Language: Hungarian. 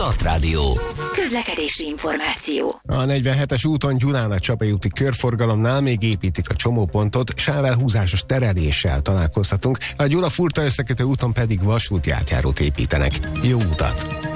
Startrádió. Közlekedési információ. A 47-es úton Gyulán a Csapai úti körforgalomnál még építik a csomópontot, sávelhúzásos tereléssel találkozhatunk, a Gyula-Furta összekötő úton pedig vasúti átjárót építenek. Jó utat!